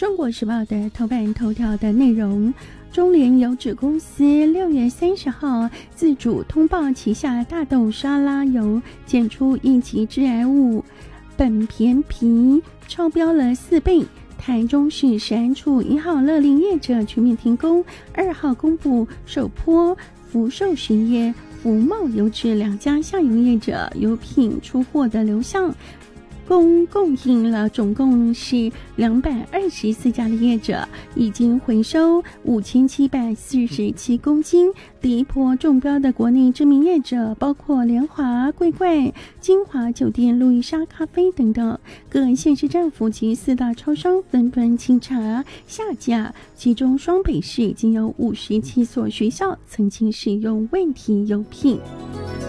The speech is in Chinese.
中国时报的头版头条的内容，中联油脂公司6月30号自主通报旗下大豆沙拉油检出一级致癌物苯醃醚超标了4倍。台中市食安处1号勒令业者全面停工，2号公布首波福寿实业、福茂油脂2家下游业者油品出货的流向，供应了总共是224家的业者，已经回收5747公斤。第一波中标的国内知名业者包括联华、桂冠、金华酒店、路易莎咖啡等等。各县市政府及4大超商纷纷清查下架，其中双北市已经有57所学校曾经使用问题油品。